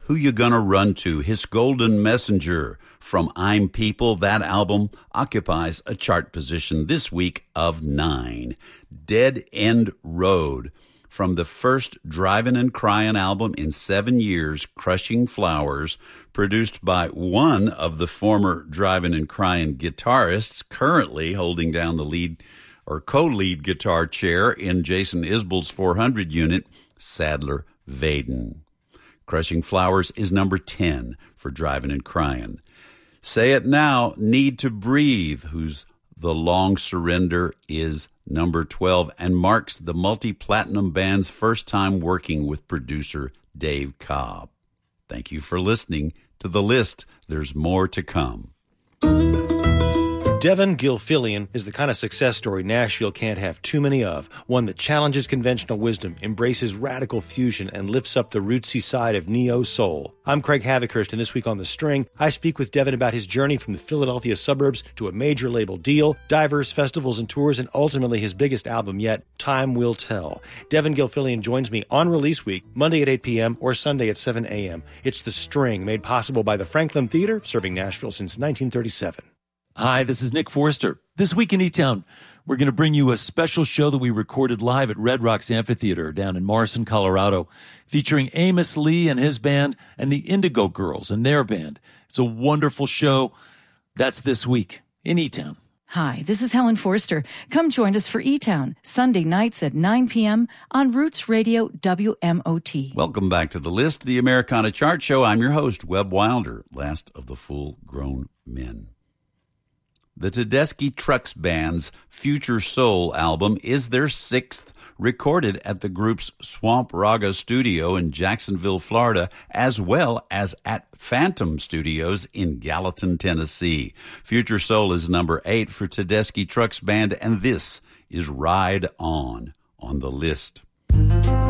Who You Gonna Run To? His Golden Messenger from I'm People. That album occupies a chart position this week of 9. Dead End Road from the first Drivin' and Cryin' album in 7 years, Crushing Flowers, produced by one of the former Drivin' and Cryin' guitarists, currently holding down the lead or co-lead guitar chair in Jason Isbell's 400 unit, Sadler Vaden. Crushing Flowers is number 10 for Drivin' and Cryin'. Say It Now, Need to Breathe, whose The Long Surrender is number 12 and marks the multi-platinum band's first time working with producer Dave Cobb. Thank you for listening to The List. There's more to come. Devin Gilfillian is the kind of success story Nashville can't have too many of. One that challenges conventional wisdom, embraces radical fusion, and lifts up the rootsy side of neo-soul. I'm Craig Havikhurst, and this week on The String, I speak with Devin about his journey from the Philadelphia suburbs to a major label deal, diverse festivals and tours, and ultimately his biggest album yet, Time Will Tell. Devin Gilfillian joins me on release week, Monday at 8 p.m. or Sunday at 7 a.m. It's The String, made possible by the Franklin Theater, serving Nashville since 1937. Hi, this is Nick Forster. This week in E-Town, we're going to bring you a special show that we recorded live at Red Rocks Amphitheater down in Morrison, Colorado, featuring Amos Lee and his band and the Indigo Girls and their band. It's a wonderful show. That's this week in E-Town. Hi, this is Helen Forster. Come join us for E-Town, Sunday nights at 9 p.m. on Roots Radio WMOT. Welcome back to The List, the Americana Chart Show. I'm your host, Webb Wilder, last of the full-grown men. The Tedeschi Trucks Band's Future Soul album is their 6th, recorded at the group's Swamp Raga studio in Jacksonville, Florida, as well as at Phantom Studios in Gallatin, Tennessee. Future Soul is number 8 for Tedeschi Trucks Band, and this is Ride On The List.